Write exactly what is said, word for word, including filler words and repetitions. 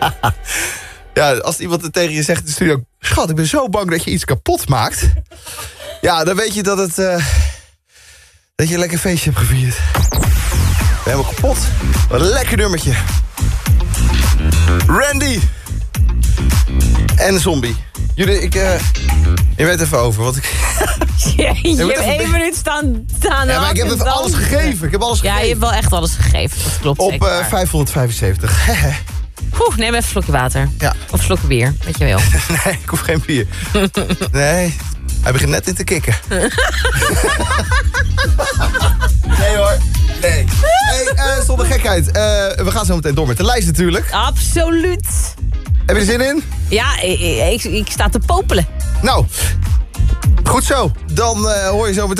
Ja, als iemand er tegen je zegt in de studio... Schat, ik ben zo bang dat je iets kapot maakt. Ja, dan weet je dat het... Uh, dat je een lekker feestje hebt gevierd. Ben helemaal kapot. Wat een lekker nummertje. Randy. En Zombie. Jullie, ik... Uh, je weet even over, want ik... Je, je hebt één minuut staan, staan ja, maar ik heb even alles gegeven. Ik heb alles gegeven. Ja, je hebt wel echt alles gegeven. Dat klopt. Op uh, vijfhonderdvijfenzeventig. Oeh, neem even een slokje water. Ja. Of een slokje bier, wat je wil. Nee, ik hoef geen bier. Nee, hij begint net in te kikken. Nee hoor, nee. Hey, uh, zonder gekheid. Uh, we gaan zo meteen door met de lijst natuurlijk. Absoluut. Heb je er zin in? Ja, ik, ik, ik sta te popelen. Nou, goed zo. Dan uh, hoor je zo meteen.